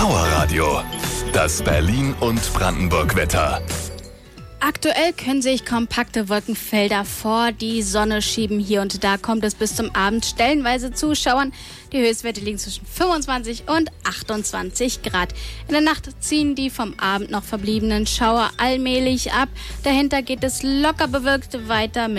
Power Radio. Das Berlin- und Brandenburg-Wetter. Aktuell können sich kompakte Wolkenfelder vor die Sonne schieben. Hier und da kommt es bis zum Abend stellenweise zu Schauern. Die Höchstwerte liegen zwischen 25 und 28 Grad. In der Nacht ziehen die vom Abend noch verbliebenen Schauer allmählich ab. Dahinter geht es locker bewölkt weiter mit